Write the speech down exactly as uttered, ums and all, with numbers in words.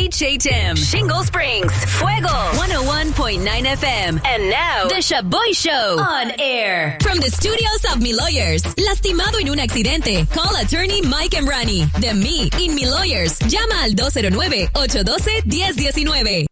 H H M, Shingle Springs, Fuego, one oh one point nine F M. And now, The Shaboy Show on air. From the studios of Mi Lawyers. Lastimado en un accidente. Call attorney Mike Emrani. De Me in Mi Lawyers. Llama al two oh nine, eight one two, one oh one oh.